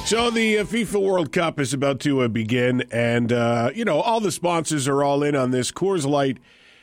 So the FIFA World Cup is about to begin, and, all the sponsors are all in on this. Coors Light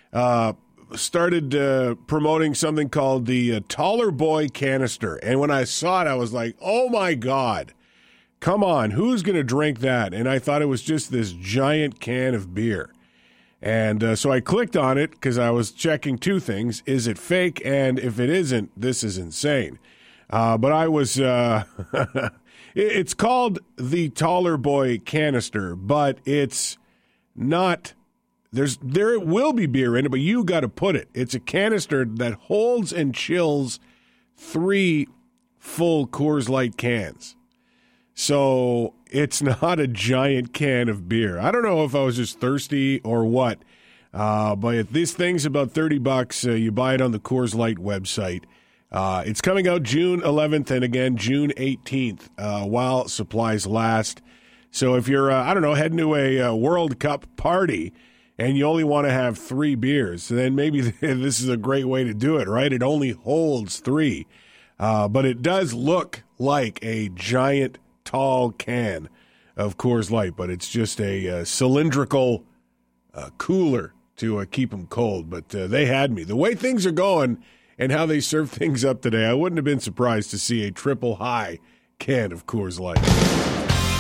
started promoting something called the Taller Boy Canister. And when I saw it, I was like, oh, my God. Come on, who's going to drink that? And I thought it was just this giant can of beer. And so I clicked on it because I was checking two things. Is it fake? And if it isn't, this is insane. But I was... It's called the Taller Boy Canister, but it's not. There will be beer in it, but you got to put it. It's a canister that holds and chills 3 full Coors Light cans. So it's not a giant can of beer. I don't know if I was just thirsty or what, but this thing's about $30. You buy it on the Coors Light website. It's coming out June 11th and again June 18th while supplies last. So if you're, heading to a World Cup party and you only want to have 3 beers, then maybe this is a great way to do it, right? It only holds 3, but it does look like a giant, tall can of Coors Light, but it's just a cylindrical cooler to keep them cold. But they had me. The way things are going and how they serve things up today, I wouldn't have been surprised to see a triple high can of Coors Light.